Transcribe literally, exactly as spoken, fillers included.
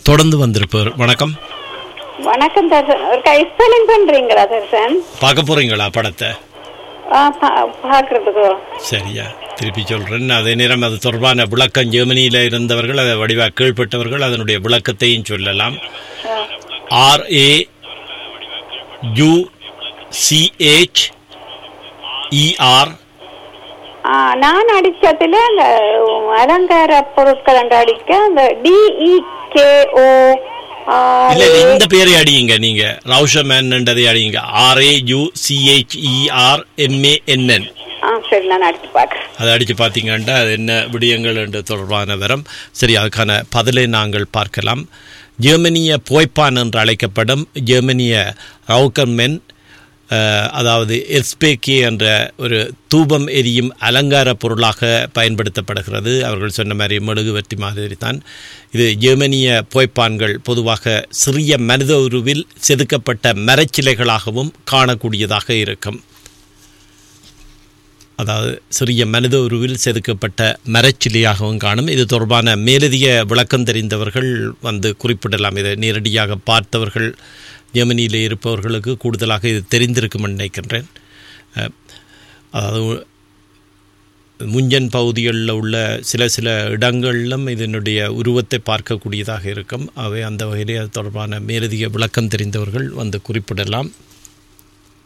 தொடர்ந்து வந்திருப்பார். வணக்கம். வணக்கம் தர்சன். ஒரு கை ஸ்பெல்லிங் பண்றீங்களா தர்சன்? பார்க்க போறீங்களா படத்தை? பார்க்கறதுக்கு சரியா திருப்பி சொல்றேன். அதே நேரம் அது தொடர்பான விளக்கம் ஜெர்மனியில இருந்தவர்கள் அதை வடிவா கீழ்பட்டவர்கள் அதனுடைய விளக்கத்தையும் சொல்லலாம். R A you see H E R. நான் அடிச்சதுல அந்த அலங்கார பொருட்கள் அடிக்க அந்த டிஇ கே ஓ. இல்ல இந்த பேரை அடியுங்க, நீங்க ரவுஷமேன் அடியுங்க. R A you see H E R M A என் என். சரி, நான் அடிச்சு பார்க்கிறேன். அதை அடிச்சு பார்த்தீங்கன்னா அது என்ன விடயங்கள் என்று தொடர்பான வரம். சரி, அதுக்கான பதிலை நாங்கள் பார்க்கலாம். ஜெர்மனிய போய்ப்பான் என்று அழைக்கப்படும் ஜெர்மனிய ரவுக்கர்மென், அதாவது எஸ்பேகே என்ற ஒரு தூபம் எரியும் அலங்கார பொருளாக பயன்படுத்தப்படுகிறது. அவர்கள் சொன்ன மாதிரி மெழுகுவர்த்தி மாதிரி தான் இது. ஜெர்மனிய போய்ப்பான்கள் பொதுவாக சிறிய மனித உருவில் செதுக்கப்பட்ட மரச்சிலைகளாகவும் காணக்கூடியதாக இருக்கும். அதாவது சிறிய மனித உருவில் செதுக்கப்பட்ட மரச்சிலையாகவும் காணும். இது தொடர்பான மேலதிக விளக்கம் தெரிந்தவர்கள் வந்து குறிப்பிடலாம். இதை நேரடியாக பார்த்தவர்கள் ஜெர்மனியில் இருப்பவர்களுக்கு கூடுதலாக இது தெரிந்திருக்கும் நினைக்கின்றேன். அதாவது முஞ்சன் பகுதிகளில் உள்ள சில சில இடங்களிலும் இதனுடைய உருவத்தை பார்க்கக்கூடியதாக இருக்கும். அவை அந்த வகையிலே அது தொடர்பான மேலதிக விளக்கம் தெரிந்தவர்கள் வந்து குறிப்பிடலாம்.